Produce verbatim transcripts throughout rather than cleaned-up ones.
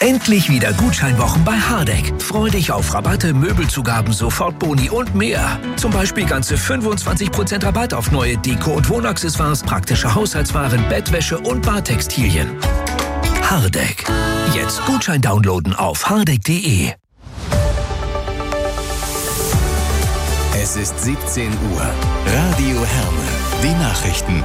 Endlich wieder Gutscheinwochen bei Hardegg. Freu dich auf Rabatte, Möbelzugaben, Sofortboni und mehr. Zum Beispiel ganze fünfundzwanzig Prozent Rabatt auf neue Deko- und Wohnaccessoires, praktische Haushaltswaren, Bettwäsche und Badtextilien. Hardegg. Jetzt Gutschein downloaden auf hardegg punkt de. Es ist siebzehn Uhr. Radio Herne. Die Nachrichten.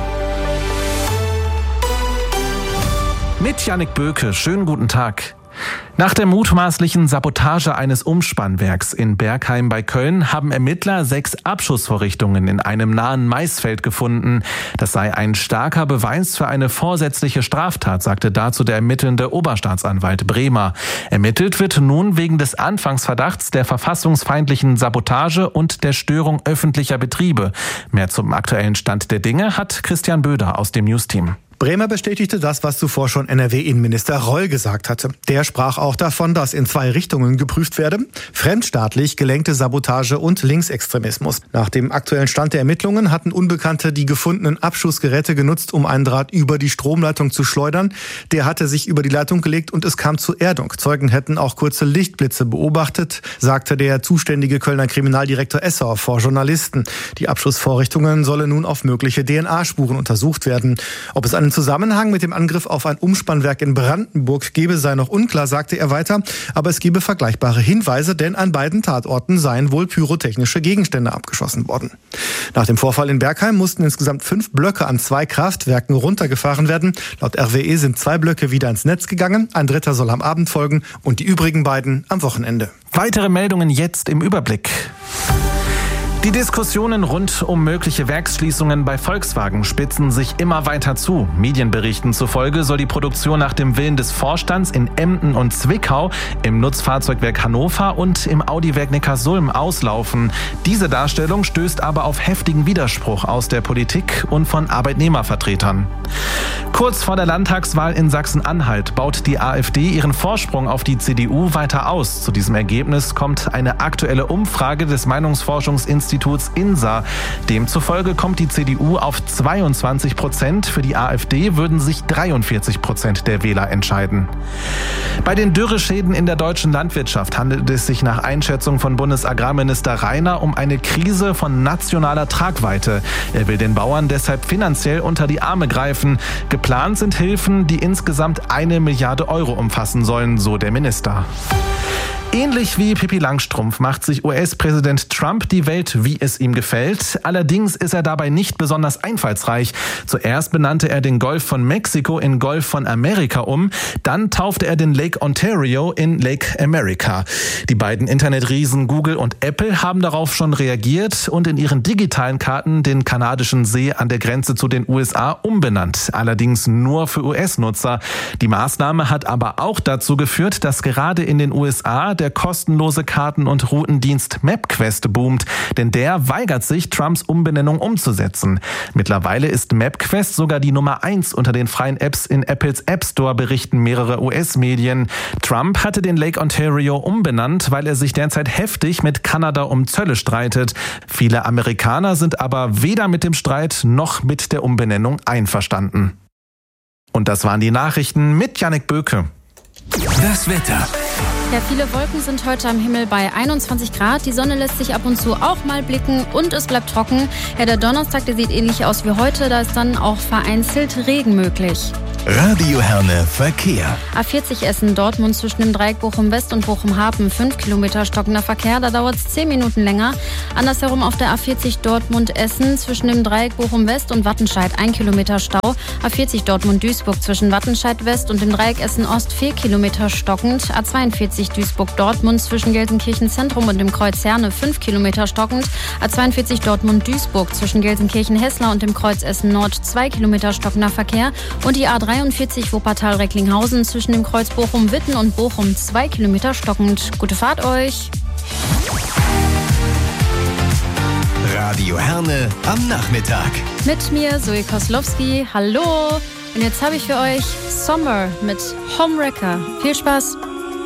Mit Jannik Böke. Schönen guten Tag. Nach der mutmaßlichen Sabotage eines Umspannwerks in Bergheim bei Köln haben Ermittler sechs Abschussvorrichtungen in einem nahen Maisfeld gefunden. Das sei ein starker Beweis für eine vorsätzliche Straftat, sagte dazu der ermittelnde Oberstaatsanwalt Bremer. Ermittelt wird nun wegen des Anfangsverdachts der verfassungsfeindlichen Sabotage und der Störung öffentlicher Betriebe. Mehr zum aktuellen Stand der Dinge hat Christian Böder aus dem Newsteam. Bremer bestätigte das, was zuvor schon N R W-Innenminister Reul gesagt hatte. Der sprach auch davon, dass in zwei Richtungen geprüft werde: fremdstaatlich gelenkte Sabotage und Linksextremismus. Nach dem aktuellen Stand der Ermittlungen hatten Unbekannte die gefundenen Abschussgeräte genutzt, um einen Draht über die Stromleitung zu schleudern. Der hatte sich über die Leitung gelegt und es kam zur Erdung. Zeugen hätten auch kurze Lichtblitze beobachtet, sagte der zuständige Kölner Kriminaldirektor Esser vor Journalisten. Die Abschussvorrichtungen sollen nun auf mögliche D N A-Spuren untersucht werden. Ob es einen Zusammenhang mit dem Angriff auf ein Umspannwerk in Brandenburg gebe, sei noch unklar, sagte er weiter. Aber es gebe vergleichbare Hinweise, denn an beiden Tatorten seien wohl pyrotechnische Gegenstände abgeschossen worden. Nach dem Vorfall in Bergheim mussten insgesamt fünf Blöcke an zwei Kraftwerken runtergefahren werden. Laut R W E sind zwei Blöcke wieder ins Netz gegangen. Ein dritter soll am Abend folgen und die übrigen beiden am Wochenende. Weitere Meldungen jetzt im Überblick. Die Diskussionen rund um mögliche Werksschließungen bei Volkswagen spitzen sich immer weiter zu. Medienberichten zufolge soll die Produktion nach dem Willen des Vorstands in Emden und Zwickau, im Nutzfahrzeugwerk Hannover und im Audiwerk Neckarsulm auslaufen. Diese Darstellung stößt aber auf heftigen Widerspruch aus der Politik und von Arbeitnehmervertretern. Kurz vor der Landtagswahl in Sachsen-Anhalt baut die AfD ihren Vorsprung auf die C D U weiter aus. Zu diesem Ergebnis kommt eine aktuelle Umfrage des Meinungsforschungsinstituts INSA. Demzufolge kommt die C D U auf zweiundzwanzig Prozent. Für die AfD würden sich dreiundvierzig Prozent der Wähler entscheiden. Bei den Dürreschäden in der deutschen Landwirtschaft handelt es sich nach Einschätzung von Bundesagrarminister Rainer um eine Krise von nationaler Tragweite. Er will den Bauern deshalb finanziell unter die Arme greifen. Geplant sind Hilfen, die insgesamt eine Milliarde Euro umfassen sollen, so der Minister. Ähnlich wie Pippi Langstrumpf macht sich U S-Präsident Trump die Welt, wie es ihm gefällt. Allerdings ist er dabei nicht besonders einfallsreich. Zuerst benannte er den Golf von Mexiko in Golf von Amerika um. Dann taufte er den Lake Ontario in Lake America. Die beiden Internetriesen Google und Apple haben darauf schon reagiert und in ihren digitalen Karten den kanadischen See an der Grenze zu den U S A umbenannt. Allerdings nur für U S-Nutzer. Die Maßnahme hat aber auch dazu geführt, dass gerade in den U S A der kostenlose Karten- und Routendienst MapQuest boomt, denn der weigert sich, Trumps Umbenennung umzusetzen. Mittlerweile ist MapQuest sogar die Nummer eins unter den freien Apps in Apples App Store, berichten mehrere U S-Medien. Trump hatte den Lake Ontario umbenannt, weil er sich derzeit heftig mit Kanada um Zölle streitet. Viele Amerikaner sind aber weder mit dem Streit noch mit der Umbenennung einverstanden. Und das waren die Nachrichten mit Jannik Böke. Das Wetter. Ja, viele Wolken sind heute am Himmel bei einundzwanzig Grad. Die Sonne lässt sich ab und zu auch mal blicken und es bleibt trocken. Ja, der Donnerstag, der sieht ähnlich aus wie heute. Da ist dann auch vereinzelt Regen möglich. Radio Herne Verkehr. A vierzig Essen-Dortmund zwischen dem Dreieck Bochum-West und Bochum-Hafen. fünf Kilometer stockender Verkehr, da dauert es zehn Minuten länger. Andersherum auf der A vierzig Dortmund-Essen zwischen dem Dreieck Bochum-West und Wattenscheid. ein Kilometer Stau. A vierzig Dortmund-Duisburg zwischen Wattenscheid-West und dem Dreieck Essen-Ost. vier Kilometer stockend. A zweiundvierzig Duisburg-Dortmund zwischen Gelsenkirchen-Zentrum und dem Kreuz Herne. fünf Kilometer stockend. A zweiundvierzig Dortmund-Duisburg zwischen Gelsenkirchen-Hessler und dem Kreuz Essen-Nord. zwei Kilometer stockender Verkehr. Und die A dreiundvierzig Wuppertal-Recklinghausen zwischen dem Kreuz Bochum-Witten und Bochum. zwei Kilometer stockend. Gute Fahrt euch! Radio Herne am Nachmittag. Mit mir Zoe Koslowski. Hallo! Und jetzt habe ich für euch Summer mit Homewrecker. Viel Spaß!